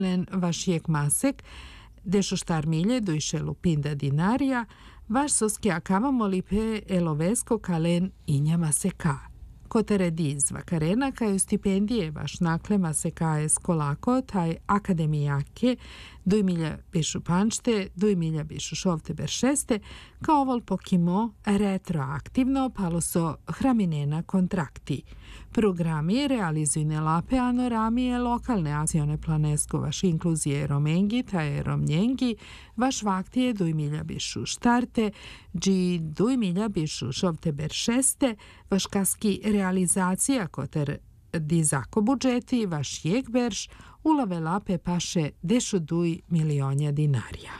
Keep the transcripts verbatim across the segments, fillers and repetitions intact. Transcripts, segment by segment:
Len vašijek masek, dešo štar milje dojše lupinda dinarija, vaš soski akavamo lipe elovesko kalen inja maseka. Kotere diz vakarena kaju stipendije vaš naklema se kaje skolako taj akademijake duj milja bišu pančte, duj milja bišu šovte beršeste, kao vol pokimo retroaktivno palo so hraminena kontrakti. Programi realizuju nelape anoramije lokalne akcione planesko vaš inkluzije romengi, taj romnjengi, vaš vaktije duj milja bišu štarte, dži duj milja bišu šovte beršeste, vaš kaski realizacija koter dizako budžeti, vaš jekberš, ulave lape paše dešu duj milionja dinarija.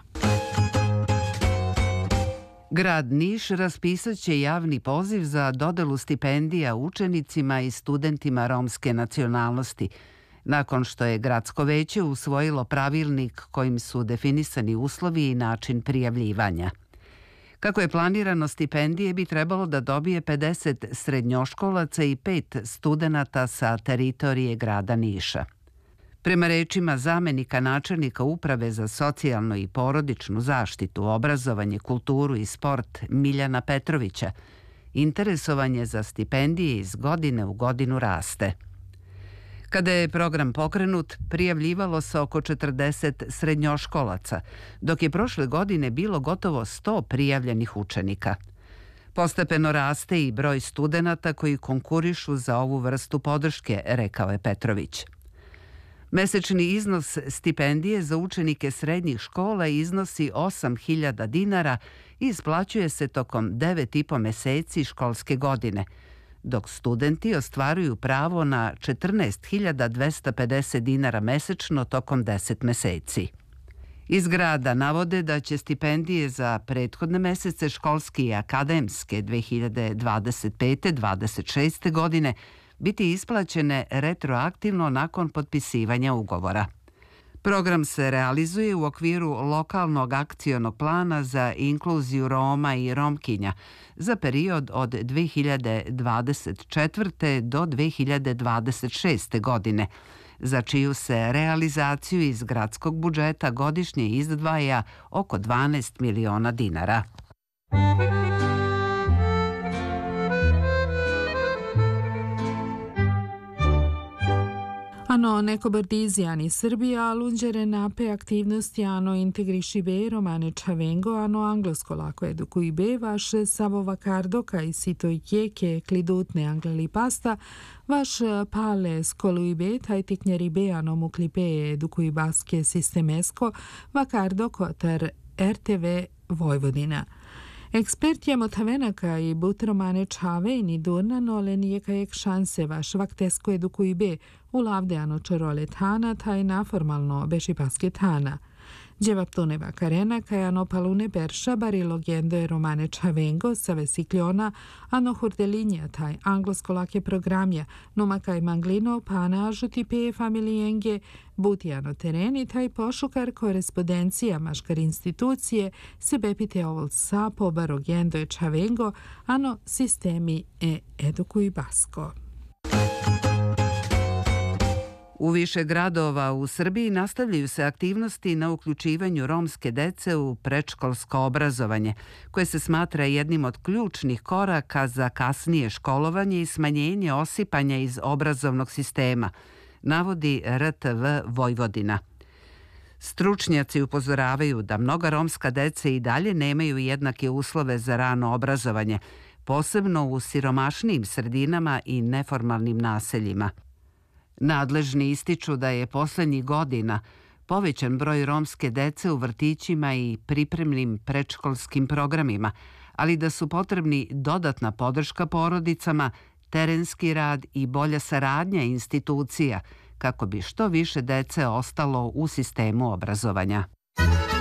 Grad Niš raspisat će javni poziv za dodelu stipendija učenicima i studentima romske nacionalnosti, nakon što je gradsko veće usvojilo pravilnik kojim su definisani uslovi i način prijavljivanja. Kako je planirano, stipendije bi trebalo da dobije pedeset srednjoškolaca i pet studenata sa teritorije grada Niša. Prema rečima zamenika načelnika Uprave za socijalnu i porodičnu zaštitu, obrazovanje, kulturu i sport Miljana Petrovića, interesovanje za stipendije iz godine u godinu raste. Kada je program pokrenut, prijavljivalo se oko četrdeset srednjoškolaca, dok je prošle godine bilo gotovo sto prijavljenih učenika. Postepeno raste i broj studenata koji konkurišu za ovu vrstu podrške, rekao je Petrović. Mesečni iznos stipendije za učenike srednjih škola iznosi osam hiljada dinara i isplaćuje se tokom devet i po meseci školske godine, dok studenti ostvaruju pravo na četrnaest hiljada dvesta pedeset dinara mesečno tokom deset meseci. Iz grada navode da će stipendije za prethodne mesece školske i akademske dve hiljade dvadeset pete dvadeset šeste godine biti isplaćene retroaktivno nakon potpisivanja ugovora. Program se realizuje u okviru lokalnog akcionog plana za inkluziju Roma i Romkinja za period od dve hiljade dvadeset četvrte do dve hiljade dvadeset šeste godine, za čiju se realizaciju iz gradskog budžeta godišnje izdvaja oko dvanaest miliona dinara. Ano neko bardizijani Srbija, lunđere nape aktivnosti ano integriši be romane čavengo, ano anglosko lako edukuj be, vaš savo vakardo kaj sito jeke klidutne angleli pasta, vaš pale skoluj be, taj tiknjeri be, ano mukli be edukuj baske sistemesko, vakardo kotar er te ve Vojvodina. Ekspert je motavenaka i but romane čave i ni durna nole nijekajek šanse vaš vaktesko edukuj be u lavdeano čorole tana taj naformalno beši paske tana. Djevaptune vakarena kaj ano palune berša barilo gendo romane čavengo sa vesikljona ano hurdelinja taj anglosko lake programja numa kaj manglino pana ažuti pe familijenge buti ano tereni taj pošukar korespondencija maškar institucije se bepite ovol sapo baro gendo čavengo ano sistemi e edukuj basko. U više gradova u Srbiji nastavljaju se aktivnosti na uključivanju romske dece u predškolsko obrazovanje, koje se smatra jednim od ključnih koraka za kasnije školovanje i smanjenje osipanja iz obrazovnog sistema, navodi er te ve Vojvodina. Stručnjaci upozoravaju da mnoga romska deca i dalje nemaju jednake uslove za rano obrazovanje, posebno u siromašnijim sredinama i neformalnim naseljima. Nadležni ističu da je poslednjih godina povećan broj romske dece u vrtićima i pripremnim predškolskim programima, ali da su potrebni dodatna podrška porodicama, terenski rad i bolja saradnja institucija kako bi što više dece ostalo u sistemu obrazovanja.